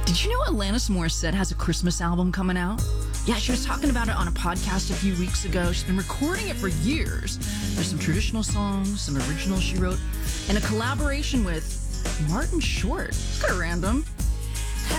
Did you know Alanis Morissette has a Christmas album coming out? Yeah, she was talking about it on a podcast a few weeks ago. She's been recording it for years. There's some traditional songs, some originals she wrote, and a collaboration with Martin Short. It's kind of random.